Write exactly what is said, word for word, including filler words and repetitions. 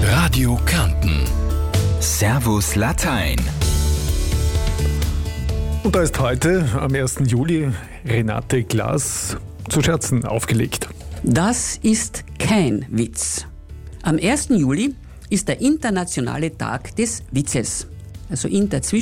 Radio Kärnten. Servus Latein. Und da ist heute, am ersten Juli, Renate Glas zu Scherzen aufgelegt. Das ist kein Witz. Am ersten Juli ist der internationale Tag des Witzes. Also in der Zwischenzeit